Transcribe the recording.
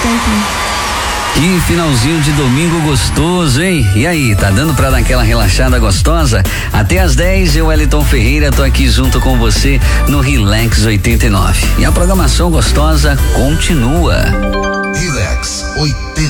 tempinho. Que finalzinho de domingo gostoso, hein? E aí, tá dando pra dar aquela relaxada gostosa? Até às 10, eu, Wellington Ferreira, tô aqui junto com você no Relax 89. E a programação gostosa continua. Relax 89.